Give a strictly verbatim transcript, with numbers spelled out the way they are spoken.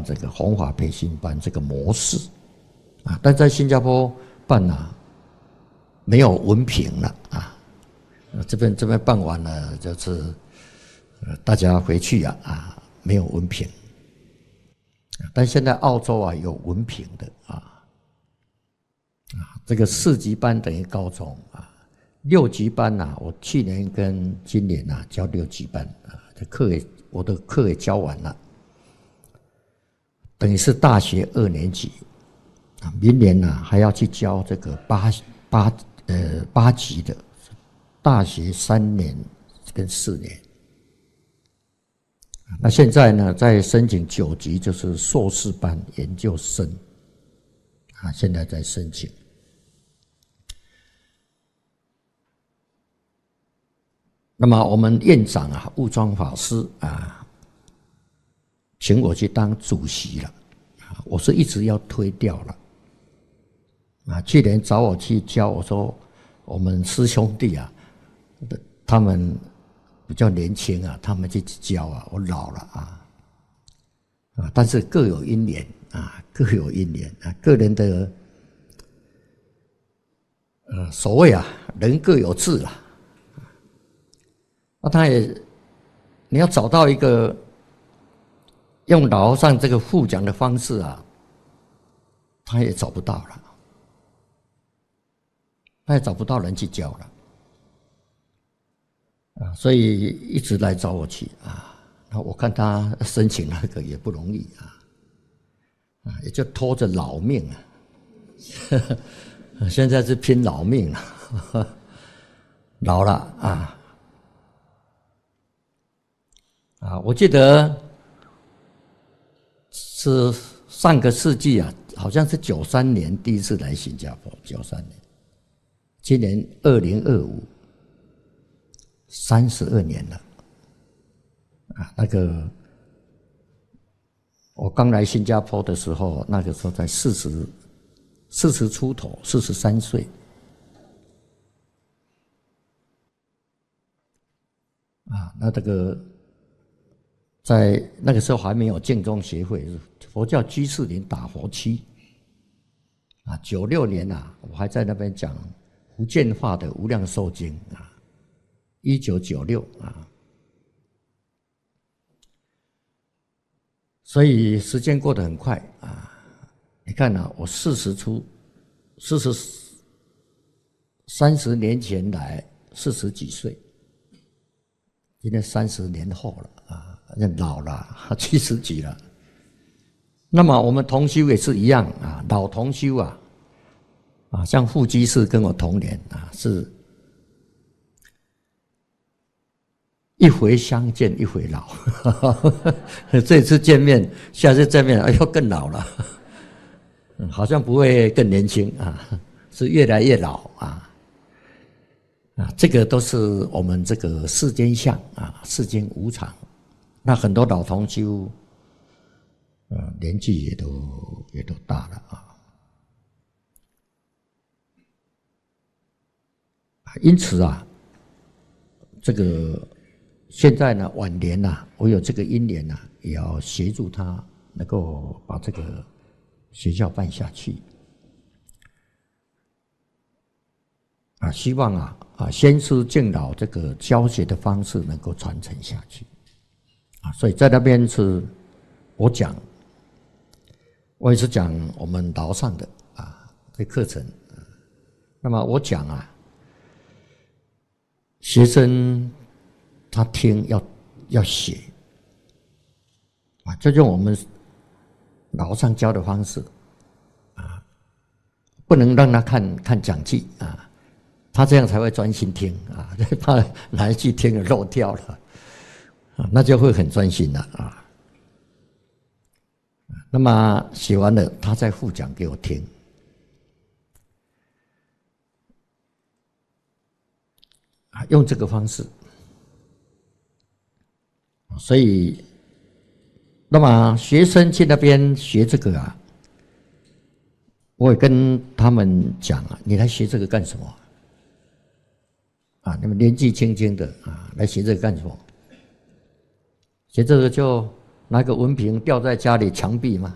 这个弘法培训班这个模式啊，但在新加坡办啊，没有文凭了啊。这边这边办完了，就是呃大家回去啊啊没有文凭，但现在澳洲啊有文凭的啊啊，这个四级班等于高中啊，六级班呐、啊，我去年跟今年呐、啊、教六级班啊，这课也我的课也教完了。等于是大学二年级，啊，明年呢、啊、还要去教这个八八呃八级的，大学三年跟四年。那现在呢，在申请九级，就是硕士班研究生，啊，现在在申请。那么我们院长啊，悟庄法师啊。请我去当主席了，我是一直要推掉了。啊，去年找我去教，我说我们师兄弟啊，他们比较年轻啊，他们去教啊，我老了啊，啊，但是各有因缘啊，各有因缘啊，个人的呃所谓啊，人各有志啦。那他也，你要找到一个。用老和尚这个复讲的方式啊，他也找不到了，他也找不到人去教了，啊，所以一直来找我去啊。那我看他申请那个也不容易啊，啊，也就拖着老命啊，现在是拼老命了，老了啊，啊，我记得。是上个世纪啊，好像是九三年第一次来新加坡，九三年，今年二零二五，三十二年了，啊，那个我刚来新加坡的时候，那个时候才四十，四十出头，四十三岁，啊，那这个。在那个时候还没有净宗协会，佛教居士林打佛区啊。九六年啊，我还在那边讲福建话的《无量寿经》啊。一九九六啊，所以时间过得很快啊。你看啊，我四十出，四十三十年前来，四十几岁，今天三十年后了啊。人老了，七十几了。那么我们同修也是一样啊，老同修啊，啊，像副居士跟我同年啊，是一回相见一回老，这次见面，下次见面，哎呦更老了，好像不会更年轻啊，是越来越老啊。啊，这个都是我们这个世间相啊，世间无常。那很多老同修，呃，年纪也都也都大了啊。因此啊，这个现在呢，晚年呐、啊，我有这个因缘呐、啊，也要协助他能够把这个学校办下去。啊，希望啊啊，先师敬老这个教学的方式能够传承下去。啊，所以在那边是我讲，我也是讲我们老上的啊这课程。那么我讲啊，学生他听要要写啊，就用我们老上教的方式啊，不能让他看看讲记啊，他这样才会专心听啊，怕哪一句听了漏掉了。那就会很专心了啊。那么写完了，他再复讲给我听。用这个方式，所以，那么学生去那边学这个啊，我也跟他们讲啊，你来学这个干什么？啊，你们年纪轻轻的啊，来学这个干什么？学这个就拿个文凭吊在家里墙壁嘛，